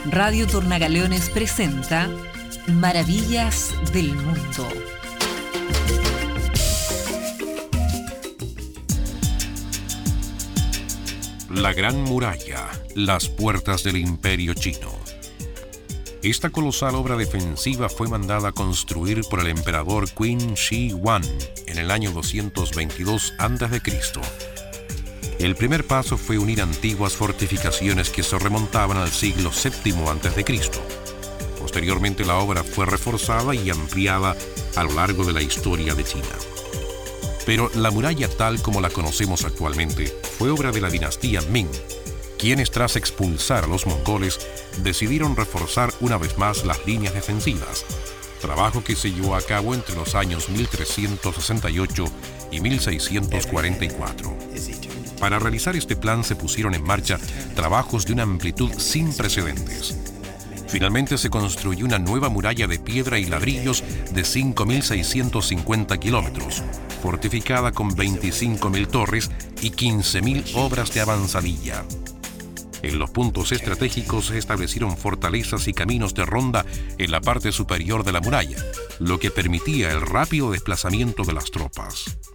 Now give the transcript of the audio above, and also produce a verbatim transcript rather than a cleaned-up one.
Radio Tornagaleones presenta Maravillas del Mundo. La Gran Muralla, las puertas del Imperio Chino. Esta colosal obra defensiva fue mandada a construir por el emperador Qin Shi Huang en el año doscientos veintidós antes de Cristo El primer paso fue unir antiguas fortificaciones que se remontaban al siglo séptimo antes de Cristo Posteriormente la obra fue reforzada y ampliada a lo largo de la historia de China. Pero la muralla tal como la conocemos actualmente fue obra de la dinastía Ming, quienes tras expulsar a los mongoles decidieron reforzar una vez más las líneas defensivas, trabajo que se llevó a cabo entre los años mil trescientos sesenta y ocho y mil seiscientos cuarenta y cuatro. Para realizar este plan se pusieron en marcha trabajos de una amplitud sin precedentes. Finalmente se construyó una nueva muralla de piedra y ladrillos de cinco mil seiscientos cincuenta kilómetros, fortificada con veinticinco mil torres y quince mil obras de avanzadilla. En los puntos estratégicos se establecieron fortalezas y caminos de ronda en la parte superior de la muralla, lo que permitía el rápido desplazamiento de las tropas.